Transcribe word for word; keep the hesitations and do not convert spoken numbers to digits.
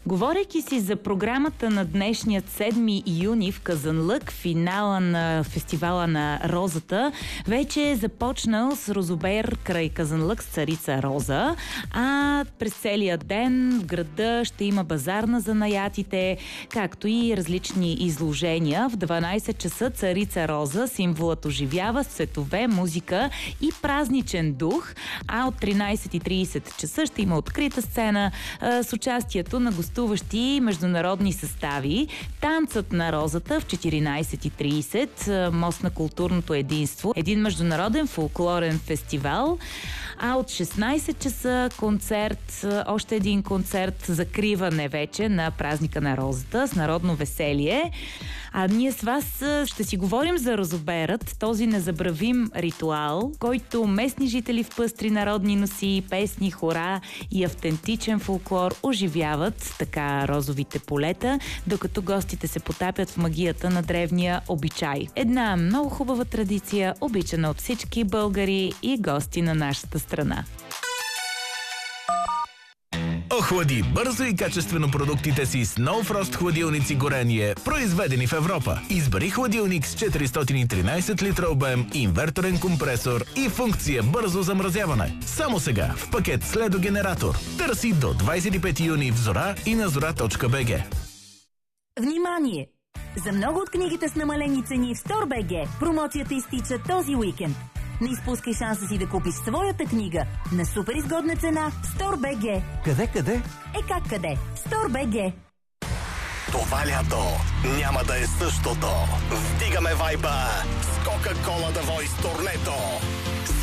Говорейки си за програмата на днешния седми юни в Казанлък, финала на фестивала на Розата, вече е започнал с розобер край Казанлък с царица Роза, а през целия ден в града ще има базар на занаятите, както и различни изложения. В дванайсет часа царица Роза, символът оживява с цветове, музика и празничен дух, а от тринайсет и трийсет часа ще има открита сцена а, с участието на гостуващи международни състави. Танцът на Розата в четиринайсет и трийсет, мост на културното единство, един международен фолклорен фестивал, а от шестнайсет часа концерт, още един концерт, закриване вече на празника на Розата с народно веселие. А ние с вас ще си говорим за розоберът, този незабравим ритуал, който местни жители в пъстри народни носи, песни, хора и автентичен фолклор оживяват така розовите полета, докато гостите се потапят в магията на древния обичай. Една много хубава традиция, обичана от всички българи и гости на нашата страна. Охлади бързо и качествено продуктите си с No Frost хладилници горение, произведени в Европа. Избери хладилник с четиристотин и тринайсет литра обем, инверторен компресор и функция бързо замразяване. Само сега в пакет с ледогенератор. Търси до двайсет и пети юни в Зора и на зора точка би джи. Внимание! За много от книгите с намалени цени в Store.bg промоцията изтича този уикенд. Не изпускай шанса си да купиш своята книга на супер изгодна цена в Store.bg. Къде, къде? Е как къде? Store.bg. Това лято няма да е същото. Вдигаме вайба с Кока-Кола The Voice турнето.